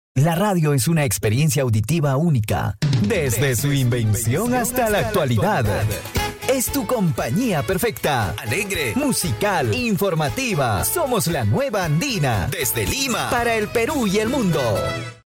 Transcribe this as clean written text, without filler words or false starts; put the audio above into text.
La radio es una experiencia auditiva única, desde su invención hasta la actualidad. Es tu compañía perfecta, alegre, musical, informativa. Somos la nueva Andina, desde Lima, para el Perú y el mundo.